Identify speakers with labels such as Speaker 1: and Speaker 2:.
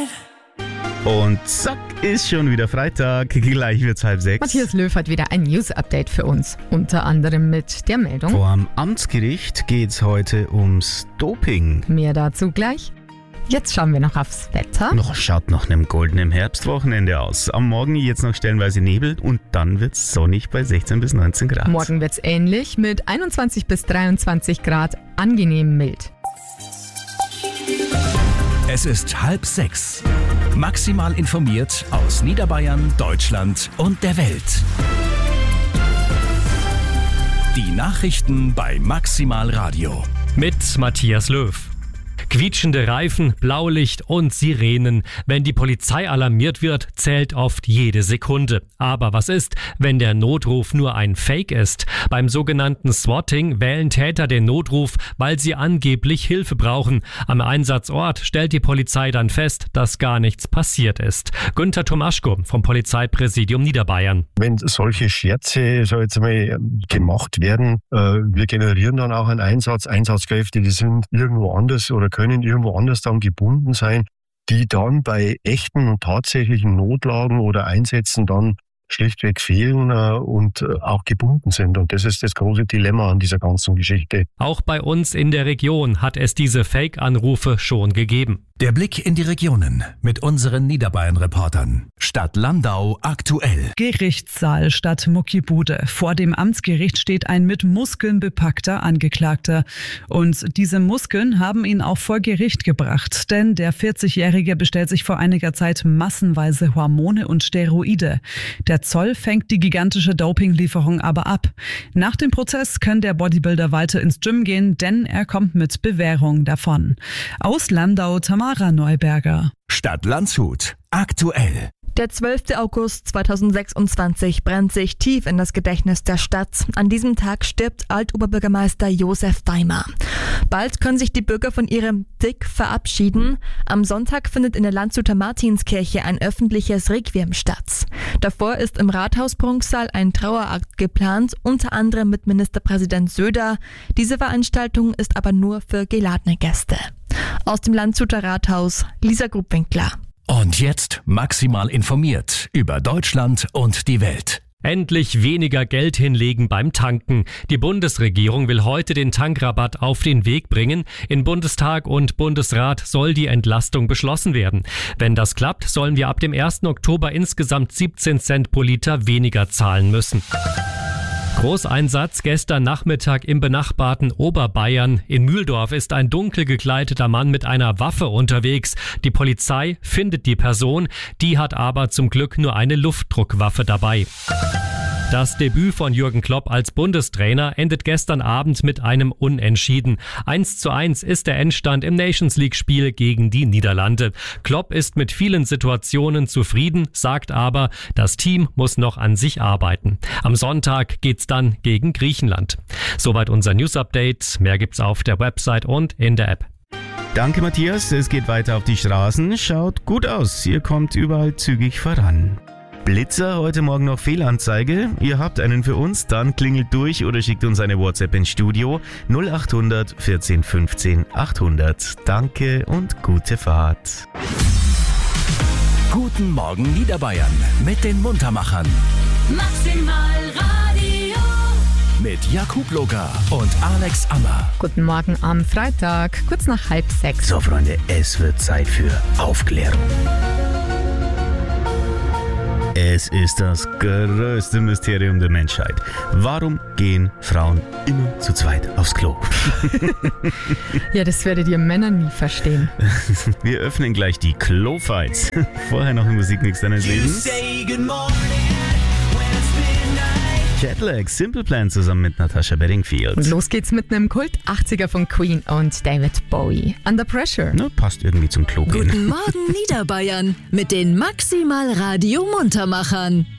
Speaker 1: Und zack, ist schon wieder Freitag, gleich wird's 5:30.
Speaker 2: Matthias Löw hat wieder ein News-Update für uns. Unter anderem mit der Meldung:
Speaker 1: Vor dem Amtsgericht geht's heute ums Doping.
Speaker 2: Mehr dazu gleich. Jetzt schauen wir noch aufs Wetter.
Speaker 1: Schaut nach einem goldenen Herbstwochenende aus. Am Morgen jetzt noch stellenweise Nebel und dann wird's sonnig bei 16 bis 19 Grad.
Speaker 2: Morgen wird's ähnlich mit 21 bis 23 Grad, angenehm mild.
Speaker 3: Es ist 5:30. Maximal informiert aus Niederbayern, Deutschland und der Welt. Die Nachrichten bei Maximal Radio.
Speaker 4: Mit Matthias Löw. Quietschende Reifen, Blaulicht und Sirenen. Wenn die Polizei alarmiert wird, zählt oft jede Sekunde. Aber was ist, wenn der Notruf nur ein Fake ist? Beim sogenannten Swatting wählen Täter den Notruf, weil sie angeblich Hilfe brauchen. Am Einsatzort stellt die Polizei dann fest, dass gar nichts passiert ist. Günther Tomaschko vom Polizeipräsidium Niederbayern.
Speaker 5: Wenn solche Scherze gemacht werden, wir generieren dann auch einen Einsatz. Einsatzkräfte, die sind irgendwo anders oder können irgendwo anders dann gebunden sein, die dann bei echten und tatsächlichen Notlagen oder Einsätzen dann schlichtweg fehlen und auch gebunden sind. Und das ist das große Dilemma an dieser ganzen Geschichte.
Speaker 4: Auch bei uns in der Region hat es diese Fake-Anrufe schon gegeben.
Speaker 3: Der Blick in die Regionen mit unseren Niederbayern-Reportern. Stadt Landau aktuell.
Speaker 6: Gerichtssaal statt Muckibude. Vor dem Amtsgericht steht ein mit Muskeln bepackter Angeklagter. Und diese Muskeln haben ihn auch vor Gericht gebracht. Denn der 40-Jährige bestellt sich vor einiger Zeit massenweise Hormone und Steroide. Der Zoll fängt die gigantische Dopinglieferung aber ab. Nach dem Prozess kann der Bodybuilder weiter ins Gym gehen, denn er kommt mit Bewährung davon. Aus Landau, Tamara Neuberger.
Speaker 3: Stadt Landshut aktuell.
Speaker 7: Der 12. August 2026 brennt sich tief in das Gedächtnis der Stadt. An diesem Tag stirbt Altoberbürgermeister Josef Weimer. Bald können sich die Bürger von ihrem Dick verabschieden. Am Sonntag findet in der Landshuter Martinskirche ein öffentliches Requiem statt. Davor ist im Rathaus-Prunksaal ein Trauerakt geplant, unter anderem mit Ministerpräsident Söder. Diese Veranstaltung ist aber nur für geladene Gäste. Aus dem Landshuter Rathaus, Lisa Grubwinkler.
Speaker 3: Und jetzt maximal informiert über Deutschland und die Welt.
Speaker 4: Endlich weniger Geld hinlegen beim Tanken. Die Bundesregierung will heute den Tankrabatt auf den Weg bringen. In Bundestag und Bundesrat soll die Entlastung beschlossen werden. Wenn das klappt, sollen wir ab dem 1. Oktober insgesamt 17 Cent pro Liter weniger zahlen müssen. Großeinsatz gestern Nachmittag im benachbarten Oberbayern. In Mühldorf ist ein dunkel gekleideter Mann mit einer Waffe unterwegs. Die Polizei findet die Person, die hat aber zum Glück nur eine Luftdruckwaffe dabei. Das Debüt von Jürgen Klopp als Bundestrainer endet gestern Abend mit einem Unentschieden. 1:1 ist der Endstand im Nations-League-Spiel gegen die Niederlande. Klopp ist mit vielen Situationen zufrieden, sagt aber, das Team muss noch an sich arbeiten. Am Sonntag geht's dann gegen Griechenland. Soweit unser News-Update. Mehr gibt's auf der Website und in der App.
Speaker 1: Danke Matthias, es geht weiter auf die Straßen. Schaut gut aus, ihr kommt überall zügig voran. Blitzer, heute Morgen noch Fehlanzeige. Ihr habt einen für uns, dann klingelt durch oder schickt uns eine WhatsApp ins Studio 0800 14 15 800. Danke und gute Fahrt.
Speaker 3: Guten Morgen Niederbayern mit den Muntermachern.
Speaker 8: Maximal Radio.
Speaker 3: Mit Jakub Loga und Alex Ammer.
Speaker 2: Guten Morgen am Freitag, kurz nach 5:30.
Speaker 1: So Freunde, es wird Zeit für Aufklärung. Es ist das größte Mysterium der Menschheit. Warum gehen Frauen immer zu zweit aufs Klo?
Speaker 2: Ja, das werdet ihr Männer nie verstehen.
Speaker 1: Wir öffnen gleich die Klo-Fights. Vorher noch ein Musikmix deines Lebens. Jetlag, Simple Plan zusammen mit Natasha Bedingfield.
Speaker 2: Und los geht's mit einem Kult-80er von Queen und David Bowie. Under Pressure.
Speaker 1: Na, passt irgendwie zum Klo gehen.
Speaker 8: Guten Morgen Niederbayern mit den Maximal Radio Muntermachern.